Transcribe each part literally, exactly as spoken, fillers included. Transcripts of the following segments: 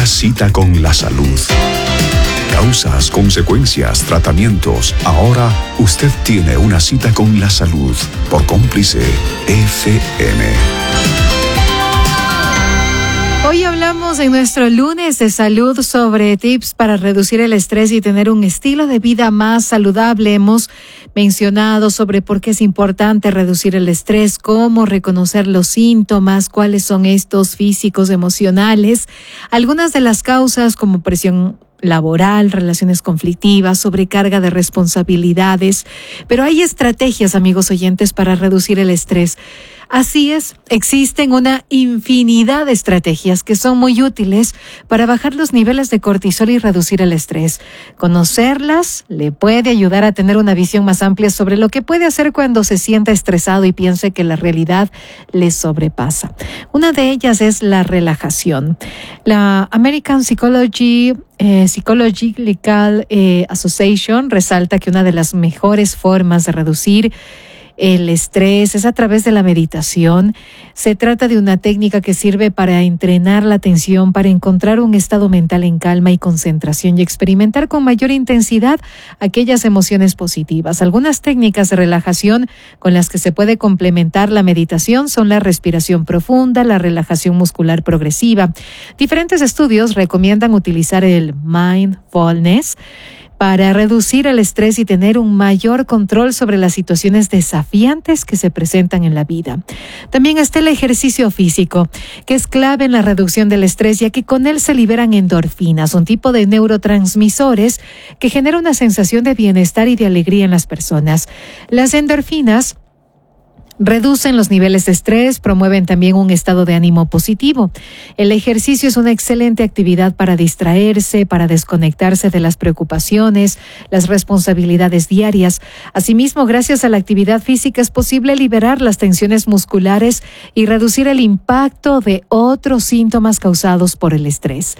cita con la salud. Causas, consecuencias, tratamientos. Ahora usted tiene una cita con la salud por Cómplice F M. Hoy hablamos en nuestro lunes de salud sobre tips para reducir el estrés y tener un estilo de vida más saludable. Hemos mencionado sobre por qué es importante reducir el estrés, cómo reconocer los síntomas, cuáles son estos físicos, emocionales, algunas de las causas como presión laboral, relaciones conflictivas, sobrecarga de responsabilidades. Pero hay estrategias, amigos oyentes, para reducir el estrés. Así es, existen una infinidad de estrategias que son muy útiles para bajar los niveles de cortisol y reducir el estrés. Conocerlas le puede ayudar a tener una visión más amplia sobre lo que puede hacer cuando se sienta estresado y piense que la realidad le sobrepasa. Una de ellas es la relajación. La American Psychology eh, Psychological eh, Association resalta que una de las mejores formas de reducir el estrés es a través de la meditación. Se trata de una técnica que sirve para entrenar la atención, para encontrar un estado mental en calma y concentración y experimentar con mayor intensidad aquellas emociones positivas. Algunas técnicas de relajación con las que se puede complementar la meditación son la respiración profunda, la relajación muscular progresiva. Diferentes estudios recomiendan utilizar el mindfulness para reducir el estrés y tener un mayor control sobre las situaciones desafiantes que se presentan en la vida. También está el ejercicio físico, que es clave en la reducción del estrés, ya que con él se liberan endorfinas, un tipo de neurotransmisores que genera una sensación de bienestar y de alegría en las personas. Las endorfinas reducen los niveles de estrés, promueven también un estado de ánimo positivo. El ejercicio es una excelente actividad para distraerse, para desconectarse de las preocupaciones, las responsabilidades diarias. Asimismo, gracias a la actividad física es posible liberar las tensiones musculares y reducir el impacto de otros síntomas causados por el estrés.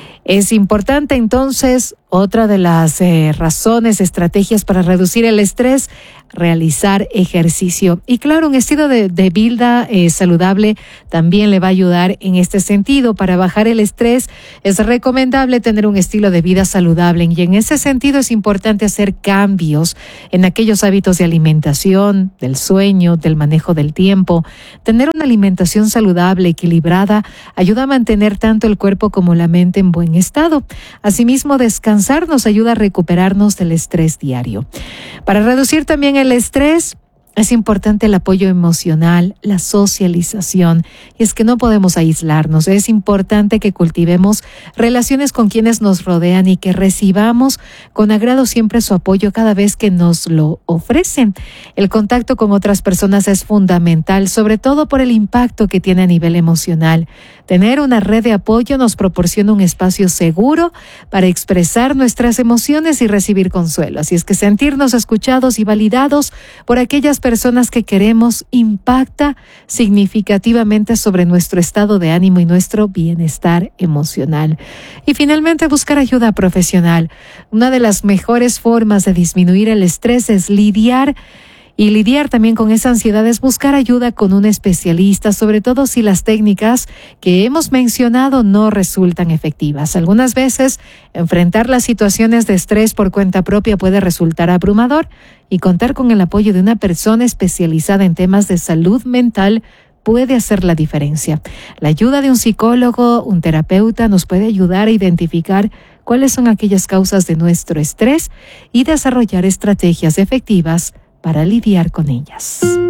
Es importante entonces, otra de las eh, razones, estrategias para reducir el estrés, realizar ejercicio. Y claro, un estilo de, de vida eh, saludable también le va a ayudar en este sentido. Para bajar el estrés es recomendable tener un estilo de vida saludable y en ese sentido es importante hacer cambios en aquellos hábitos de alimentación, del sueño, del manejo del tiempo. Tener una alimentación saludable, equilibrada, ayuda a mantener tanto el cuerpo como la mente en buen estado. Asimismo, descansar nos ayuda a recuperarnos del estrés diario. Para reducir también el estrés, es importante el apoyo emocional, la socialización. Y es que no podemos aislarnos. Es importante que cultivemos relaciones con quienes nos rodean y que recibamos con agrado siempre su apoyo cada vez que nos lo ofrecen. El contacto con otras personas es fundamental, sobre todo por el impacto que tiene a nivel emocional. Tener una red de apoyo nos proporciona un espacio seguro para expresar nuestras emociones y recibir consuelo. Así es que sentirnos escuchados y validados por aquellas personas personas que queremos impacta significativamente sobre nuestro estado de ánimo y nuestro bienestar emocional. Y finalmente, buscar ayuda profesional. Una de las mejores formas de disminuir el estrés es lidiar Y lidiar también con esa ansiedad es buscar ayuda con un especialista, sobre todo si las técnicas que hemos mencionado no resultan efectivas. Algunas veces, enfrentar las situaciones de estrés por cuenta propia puede resultar abrumador y contar con el apoyo de una persona especializada en temas de salud mental puede hacer la diferencia. La ayuda de un psicólogo, un terapeuta, nos puede ayudar a identificar cuáles son aquellas causas de nuestro estrés y desarrollar estrategias efectivas para lidiar con ellas.